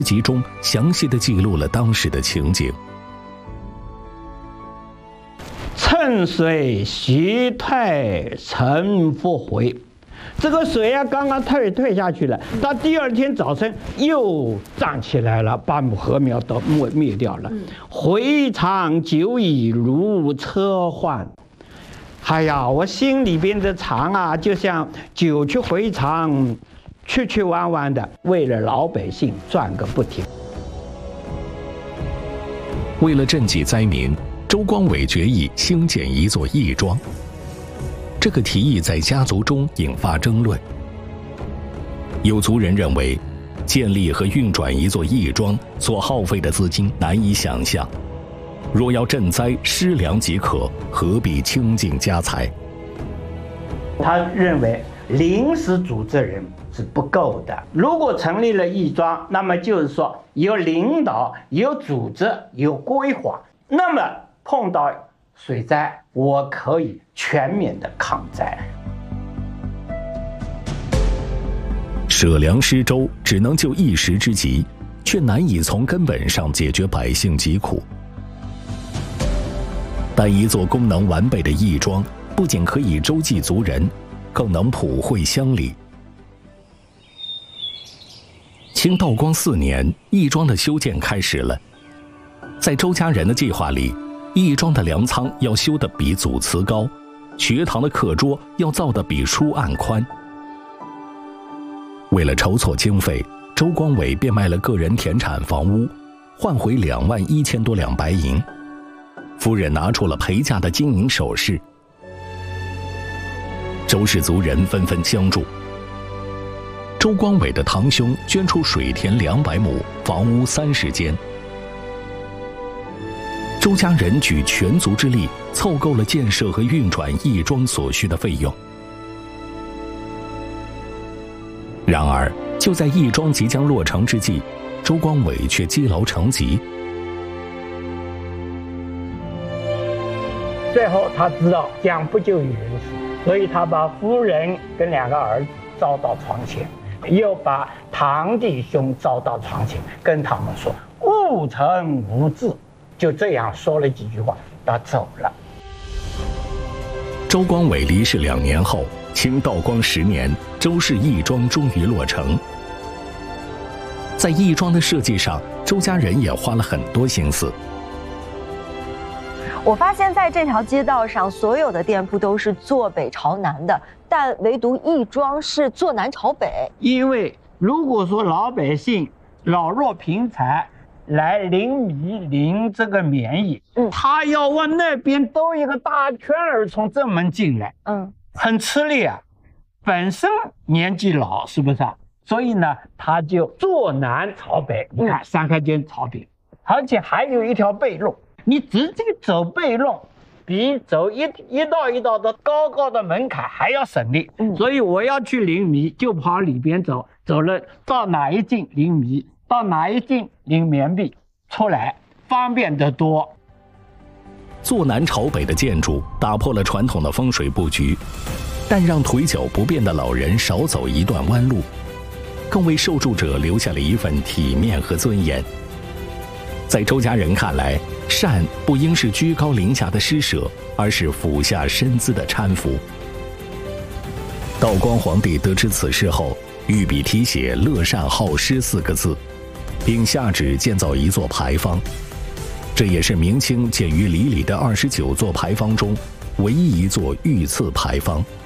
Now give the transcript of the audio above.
集中详细地记录了当时的情景。 乘水习退，晨复回。这个水啊，刚刚退下去了，到第二天早晨又涨起来了，把禾苗都灭掉了。回肠久已如车换。哎呀，我心里边的肠啊，就像久去回肠，曲弯弯的，为了老百姓转个不停。 为了赈济灾民，周光伟决议兴建一座义庄。这个提议在家族中引发争论。有族人认为，建立和运转一座义庄所耗费的资金难以想象，若要赈灾施粮即可，何必倾尽家财？ 他认为临时组织人是不够的，如果成立了义庄，那么就是说有领导、有组织、有规划，那么碰到水灾，我可以全面的抗灾。 舍粮施粥只能救一时之急，却难以从根本上解决百姓疾苦。但一座功能完备的义庄，不仅可以周济族人，更能普惠乡里。清道光4年，义庄的修建开始了。在周家人的计划里，义庄的粮仓要修得比祖祠高，学堂的课桌要造得比书案宽。为了筹措经费，周光伟变卖了个人田产房屋，换回21000多两白银。夫人拿出了陪嫁的金银首饰。周氏族人纷纷相助。周光伟的堂兄捐出水田200亩，房屋30间。周家人举全族之力，凑够了建设和运转义庄所需的费用。然而，就在义庄即将落成之际，周光伟却积劳成疾。 最后他知道这样不救于人死，所以他把夫人跟2个儿子招到床前，又把堂弟兄招到床前，跟他们说：“勿成无志。”就这样说了几句话，他走了。 周光伟离世2年后，清道光10年，周氏义庄终于落成。在义庄的设计上，周家人也花了很多心思。 我发现在这条街道上，所有的店铺都是坐北朝南的，但唯独义庄是坐南朝北。 因为如果说老百姓老弱贫残来领米领这个棉衣，他要往那边兜一个大圈儿从正门进来，很吃力啊。本身年纪老，是不是啊？所以呢，他就坐南朝北。你看3开间朝北，而且还有一条背路。你直接走背路，比走一道一道的高高的门槛还要省力。所以我要去领米，就跑里边走，走了到哪一进领米，到哪一进领棉币，出来方便得多。 坐南朝北的建筑打破了传统的风水布局，但让腿脚不便的老人少走一段弯路，更为受助者留下了一份体面和尊严。在周家人看来，善不应是居高临下的施舍，而是俯下身姿的搀扶。道光皇帝得知此事后，御笔题写“乐善好施”4个字，并下旨建造一座牌坊。这也是明清建于里里的29座牌坊中唯一一座御赐牌坊。